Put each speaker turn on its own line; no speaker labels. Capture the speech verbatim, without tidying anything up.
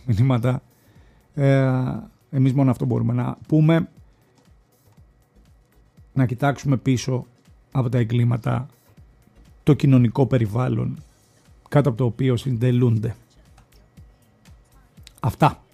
μηνύματα. Ε, εμείς μόνο αυτό μπορούμε να πούμε. Να κοιτάξουμε πίσω από τα εγκλήματα το κοινωνικό περιβάλλον κάτω από το οποίο συντελούνται. Αυτά.